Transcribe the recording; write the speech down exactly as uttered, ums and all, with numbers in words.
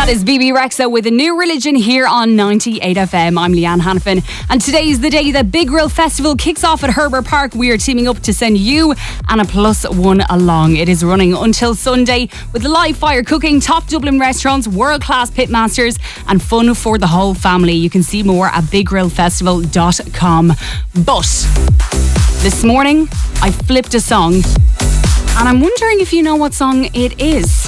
That is B B Rexa with A New Religion here on ninety-eight F M. I'm Leanne Hannafin, and today is the day that Big Grill Festival kicks off at Herbert Park. We are teaming up to send you and a plus one along. It is running until Sunday with live fire cooking, top Dublin restaurants, world-class pitmasters, and fun for the whole family. You can see more at big grill festival dot com. But this morning, I flipped a song, and I'm wondering if you know what song it is.